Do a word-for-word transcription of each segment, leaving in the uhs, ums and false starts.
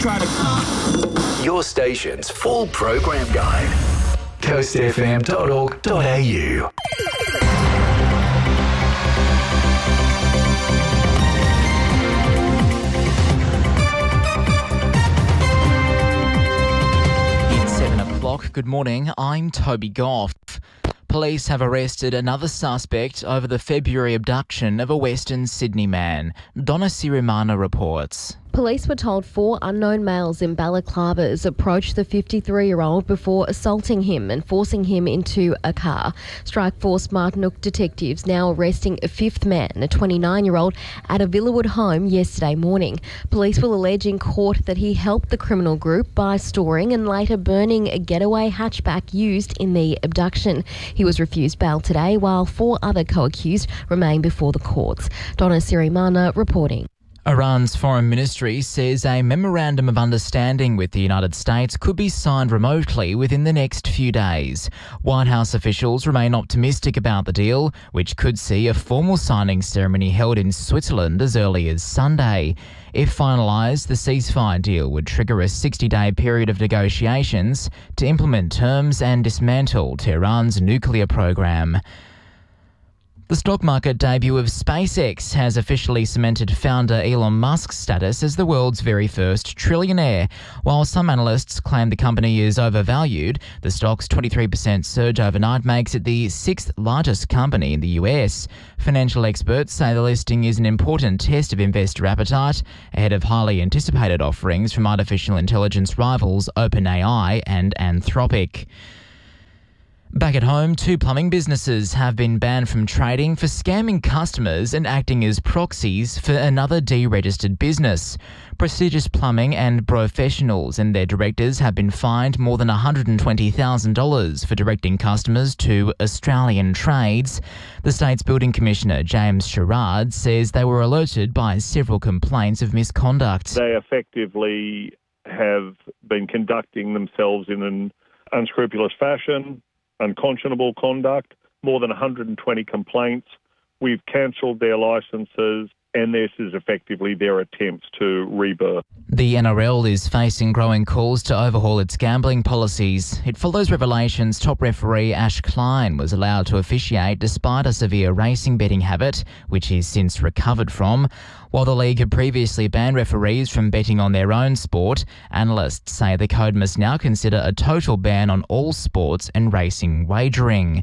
try to... Your station's full program guide. coast f m dot org dot a u. Good morning, I'm Toby Goff. Police have arrested another suspect over the February abduction of a Western Sydney man. Donna Sirimana reports. Police were told four unknown males in Balaclavas approached the fifty-three-year-old before assaulting him and forcing him into a car. Strike Force Martinook detectives now arresting a fifth man, a twenty-nine-year-old, at a Villawood home yesterday morning. Police will allege in court that he helped the criminal group by storing and later burning a getaway hatchback used in the abduction. He was refused bail today, while four other co-accused remain before the courts. Donna Sirimana reporting. Iran's foreign ministry says a memorandum of understanding with the United States could be signed remotely within the next few days. White House officials remain optimistic about the deal, which could see a formal signing ceremony held in Switzerland as early as Sunday. If finalised, the ceasefire deal would trigger a sixty-day period of negotiations to implement terms and dismantle Tehran's nuclear program. The stock market debut of SpaceX has officially cemented founder Elon Musk's status as the world's very first trillionaire. While some analysts claim the company is overvalued, the stock's twenty-three percent surge overnight makes it the sixth largest company in the U S. Financial experts say the listing is an important test of investor appetite ahead of highly anticipated offerings from artificial intelligence rivals OpenAI and Anthropic. Back at home, two plumbing businesses have been banned from trading for scamming customers and acting as proxies for another deregistered business. Prestigious Plumbing and Professionals and their directors have been fined more than one hundred twenty thousand dollars for directing customers to Australian trades. The state's Building Commissioner, James Sherrard, says they were alerted by several complaints of misconduct. They effectively have been conducting themselves in an unscrupulous fashion, unconscionable conduct, more than one hundred twenty complaints. We've cancelled their licences, and this is effectively their attempts to rebirth. The N R L is facing growing calls to overhaul its gambling policies. It follows revelations top referee Ash Klein was allowed to officiate despite a severe racing betting habit, which he's since recovered from. While the league had previously banned referees from betting on their own sport, analysts say the code must now consider a total ban on all sports and racing wagering.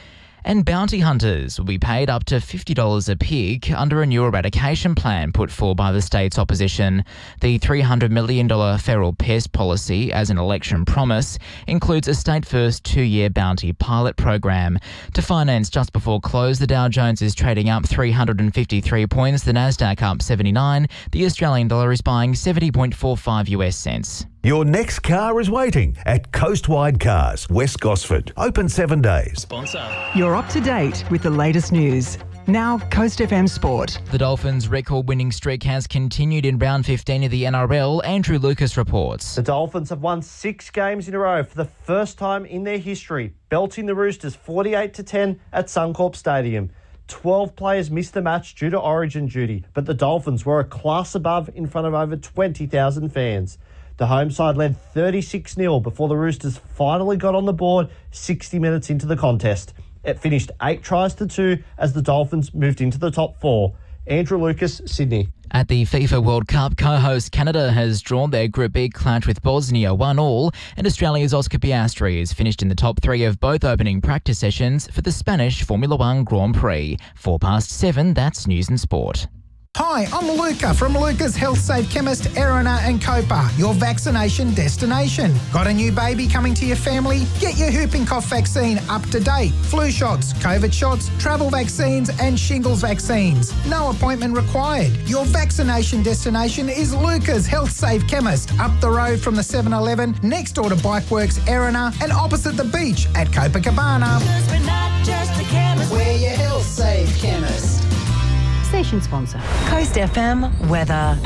And bounty hunters will be paid up to fifty dollars a pig under a new eradication plan put forward by the state's opposition. The three hundred million dollars feral pest policy, as an election promise, includes a state-first two-year bounty pilot program. To finance just before close, the Dow Jones is trading up three hundred fifty-three points, the Nasdaq up seventy-nine, the Australian dollar is buying seventy point four five U S cents. Your next car is waiting at Coastwide Cars, West Gosford. Open seven days. Sponsor. You're up to date with the latest news. Now, Coast F M Sport. The Dolphins' record-winning streak has continued in round fifteen of the N R L. Andrew Lucas reports. The Dolphins have won six games in a row for the first time in their history, belting the Roosters forty-eight to ten at Suncorp Stadium. twelve players missed the match due to origin duty, but the Dolphins were a class above in front of over twenty thousand fans. The home side led thirty-six nil before the Roosters finally got on the board sixty minutes into the contest. It finished eight tries to two as the Dolphins moved into the top four. Andrew Lucas, Sydney. At the FIFA World Cup, co-host Canada has drawn their Group B clash with Bosnia one all, and Australia's Oscar Piastri has finished in the top three of both opening practice sessions for the Spanish Formula One Grand Prix. Four past seven, that's News and Sport. Hi, I'm Luca from Luca's Health Safe Chemist, Erina and Copa, your vaccination destination. Got a new baby coming to your family? Get your whooping cough vaccine up to date. Flu shots, COVID shots, travel vaccines and shingles vaccines. No appointment required. Your vaccination destination is Luca's Health Safe Chemist, up the road from the seven eleven, next door to Bikeworks Erina and opposite the beach at Copacabana. We're not just a chemist. We're your Health Safe Chemist. Station sponsor. Coast F M weather.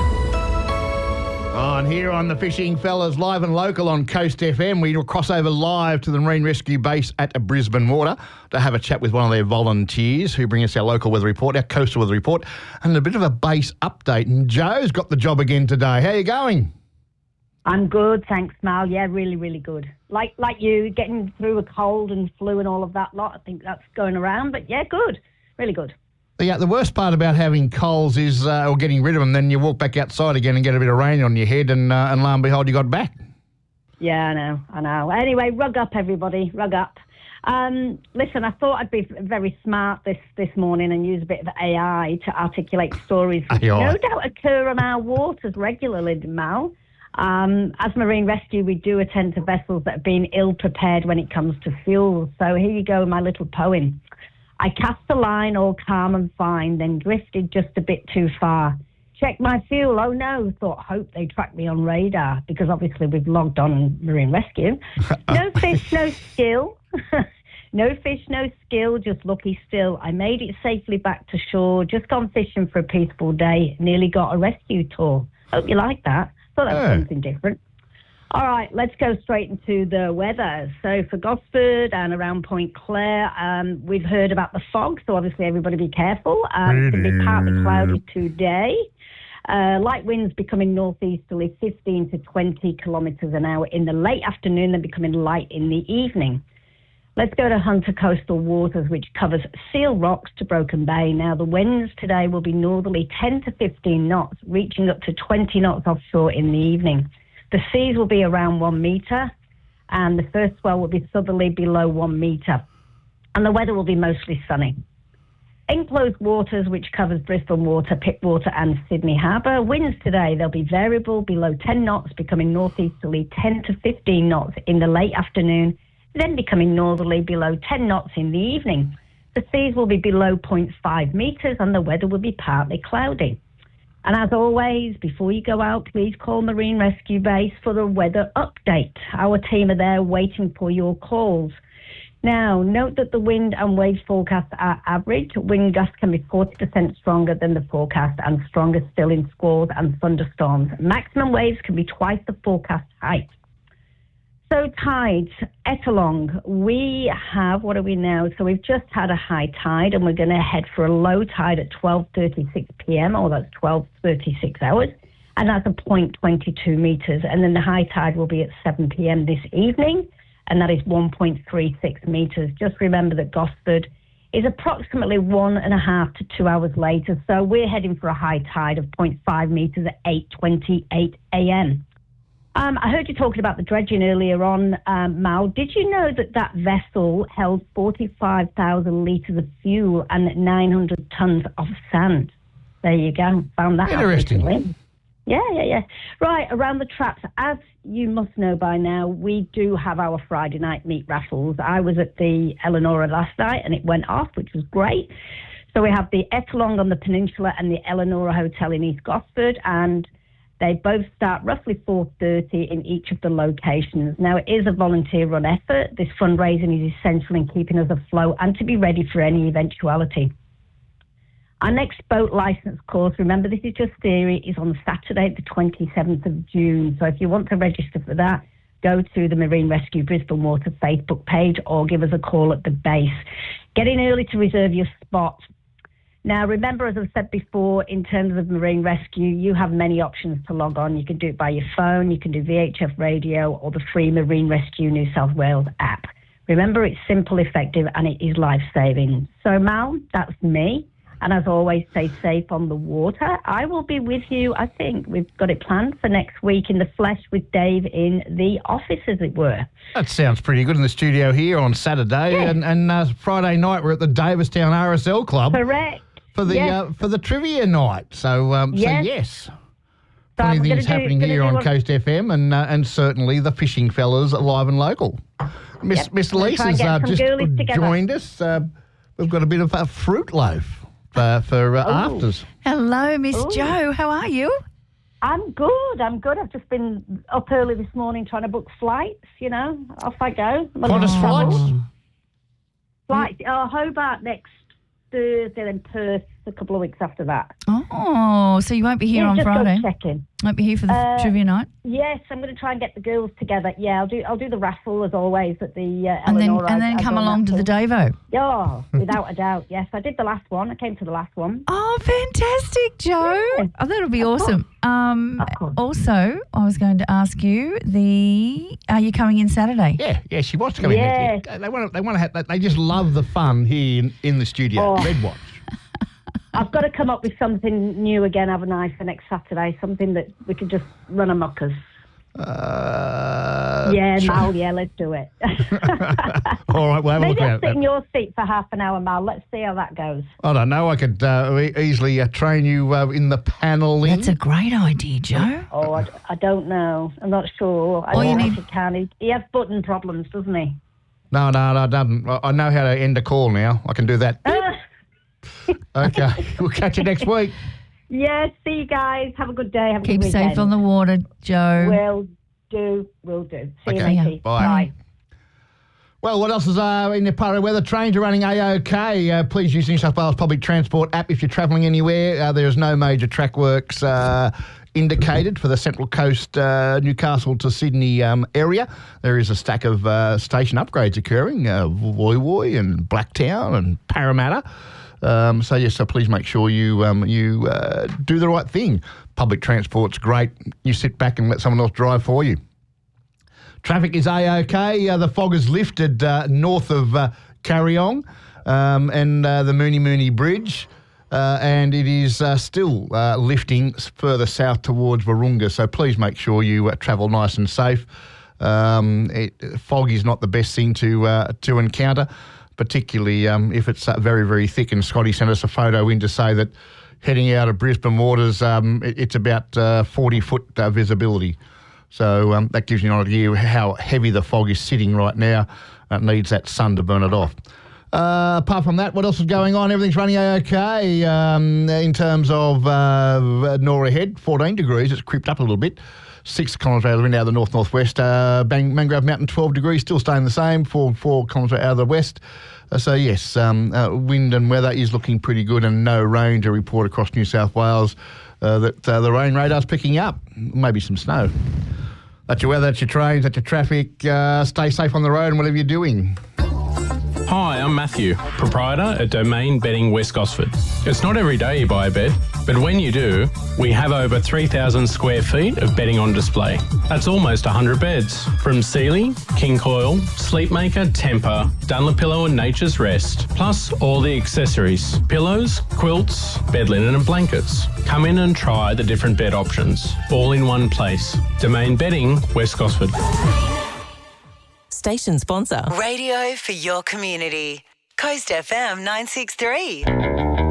On here on the Fishing Fellas, live and local on Coast F M, we cross over live to the Marine Rescue Base at Brisbane Water to have a chat with one of their volunteers who bring us our local weather report, our coastal weather report, and a bit of a base update. And Joe's got the job again today. How are you going? I'm good, thanks, Mal. Yeah, really, really good. Like like you, getting through a cold and flu and all of that lot. I think that's going around, but yeah, good. Really good. Yeah, the worst part about having colds is, uh, or getting rid of them, then you walk back outside again and get a bit of rain on your head, and, uh, and lo and behold, you got back. Yeah, I know, I know. Anyway, rug up, everybody, rug up. Um, listen, I thought I'd be very smart this, this morning and use a bit of A I to articulate stories which A I. no doubt occur on our waters regularly, Mal. Um, as Marine Rescue, we do attend to vessels that have been ill-prepared when it comes to fuel. So here you go, my little poem. I cast a line all calm and fine, then drifted just a bit too far. Checked my fuel, oh no, thought, hope they tracked me on radar, because obviously we've logged on Marine Rescue. No fish, no skill. No fish, no skill, just lucky still. I made it safely back to shore, just gone fishing for a peaceful day, nearly got a rescue tour. Hope you like that. Thought that was Yeah. something different. All right, let's go straight into the weather. So for Gosford and around Point Clare, um, we've heard about the fog, so obviously everybody be careful. Um, it's going to be partly cloudy today. Uh, light winds becoming northeasterly, fifteen to twenty kilometres an hour in the late afternoon, then becoming light in the evening. Let's go to Hunter Coastal Waters, which covers Seal Rocks to Broken Bay. Now, the winds today will be northerly ten to fifteen knots, reaching up to twenty knots offshore in the evening. The seas will be around one metre, and the first swell will be southerly below one metre. And the weather will be mostly sunny. Enclosed waters, which covers Brisbane Water, Pittwater and Sydney Harbour. Winds today, they'll be variable below ten knots, becoming northeasterly ten to fifteen knots in the late afternoon, then becoming northerly below ten knots in the evening. The seas will be below zero point five metres and the weather will be partly cloudy. And as always, before you go out, please call Marine Rescue Base for the weather update. Our team are there waiting for your calls. Now, note that the wind and wave forecasts are average. Wind gusts can be forty percent stronger than the forecast and stronger still in squalls and thunderstorms. Maximum waves can be twice the forecast height. So tides, Ettalong, we have, what are we now? So we've just had a high tide and we're going to head for a low tide at twelve thirty-six p.m, or that's twelve thirty-six hours, and that's a point two two metres. And then the high tide will be at seven p.m. this evening, and that is one point three six metres. Just remember that Gosford is approximately one and a half to two hours later, so we're heading for a high tide of zero point five metres at eight twenty-eight a.m. Um, I heard you talking about the dredging earlier on, um, Mal. Did you know that that vessel held forty-five thousand litres of fuel and nine hundred tonnes of sand? There you go. Found that out Interesting. recently. Yeah, yeah, yeah. Right, around the traps, as you must know by now, we do have our Friday night meat raffles. I was at the Eleanora last night and it went off, which was great. So we have the Ettalong on the Peninsula and the Eleanora Hotel in East Gosford, and they both start roughly four thirty in each of the locations. Now, it is a volunteer-run effort. This fundraising is essential in keeping us afloat and to be ready for any eventuality. Our next boat licence course, remember this is just theory, is on Saturday the twenty-seventh of June. So if you want to register for that, go to the Marine Rescue Brisbane Water Facebook page or give us a call at the base. Get in early to reserve your spot. Now, remember, as I've said before, in terms of Marine Rescue, you have many options to log on. You can do it by your phone, you can do V H F radio or the free Marine Rescue New South Wales app. Remember, it's simple, effective, and it is life-saving. So, Mal, that's me. And as always, stay safe on the water. I will be with you, I think, we've got it planned for next week in the flesh with Dave in the office, as it were. That sounds pretty good in the studio here on Saturday. Yeah. And, and uh, Friday night, we're at the Davistown R S L Club. Correct. For the Yes. uh, for the trivia night. So, um, Yes. so yes. So Plenty I'm of things gonna do- happening gonna here do on one- Coast F M and uh, and certainly the fishing fellas live and local. Miss Yep. Miss We'll try and Lisa's get uh, some just girlies together. joined us. Uh, we've got a bit of a fruit loaf uh, for uh, Oh. afters. Hello, Miss Ooh. Jo. How are you? I'm good, I'm good. I've just been up early this morning trying to book flights, you know. Off I go. Qantas flights? Flights. Oh, Hobart next Thursday, then Perth a couple of weeks after that. Oh, Oh, so you won't be here Yeah, on just go Friday? checking. Won't be here for the Uh, trivia night? Yes, I'm going to try and get the girls together. Yeah, I'll do. I'll do the raffle as always at the. Uh, And then Eleanor. and then I've- I've come done along that to the too. Davo. Oh, without a doubt. Yes, I did the last one. I came to the last one. Oh, fantastic, Joe. Yeah. Oh, that'll be awesome. Um, also, I was going to ask you, the are you coming in Saturday? Yeah, yeah, she wants to come Yes. in. They want to. They want to have. They just love the fun here in, in the studio. Oh. Red Watch. I've got to come up with something new again, haven't I, for next Saturday? Something that we could just run amok us. Uh, yeah, tr- Mal, yeah, let's do it. All right, we'll have a Maybe look I'll at sit that. in your seat for half an hour, Mal. Let's see how that goes. I don't know. I could uh, e- easily uh, train you uh, in the paneling. That's a great idea, Joe. Oh, I, I don't know. I'm not sure. I All don't you know need- if he can. He, he has button problems, doesn't he? No, no, no, I don't. I I know how to end a call now. I can do that. Ah, Okay, we'll catch you next week. yeah, see you guys. Have a good day. Have a Keep good safe weekend. on the water, Joe. Will do. Will do. See Okay, you, matey. bye. Bye. Well, what else is uh, in the part of weather? Trains are running A-OK. Uh, please use New South Wales Public Transport app if you're travelling anywhere. Uh, there's no major track works uh, indicated for the Central Coast, uh, Newcastle to Sydney um, area. There is a stack of uh, station upgrades occurring, uh, Woy Woy and Blacktown and Parramatta. Um, so, yes, so please make sure you um, you uh, do the right thing. Public transport's great. You sit back and let someone else drive for you. Traffic is A-OK. Uh, the fog has lifted uh, north of uh, Carryong um, and uh, the Mooney Mooney Bridge, uh, and it is uh, still uh, lifting further south towards Warunga. So please make sure you uh, travel nice and safe. Um, it, fog is not the best thing to uh, to encounter, particularly um, if it's uh, very, very thick. And Scotty sent us a photo in to say that heading out of Brisbane waters, um, it, it's about uh, forty foot uh, visibility. So um, that gives you an idea how heavy the fog is sitting right now. It needs that sun to burn it off. Uh, apart from that, what else is going on? Everything's running okay um, in terms of uh, Nora Head, fourteen degrees. It's creeped up a little bit. Six kilometres out of the wind out of the north-northwest. Uh, Bang, Mangrove Mountain, twelve degrees, still staying the same, four, four kilometres out of the west. Uh, so, yes, um, uh, wind and weather is looking pretty good, and no rain to report across New South Wales. Uh, that uh, the rain radar's picking up. Maybe some snow. That's your weather, that's your trains, that's your traffic. Uh, stay safe on the road and whatever you're doing. Hi, I'm Matthew, proprietor at Domain Bedding West Gosford. It's not every day you buy a bed, but when you do, we have over three thousand square feet of bedding on display. That's almost one hundred beds, from Sealy, King Coil, Sleepmaker, Tempur, Dunlopillow and Nature's Rest, plus all the accessories, pillows, quilts, bed linen and blankets. Come in and try the different bed options, all in one place. Domain Bedding West Gosford. Station sponsor. Radio for your community. Coast F M nine six three.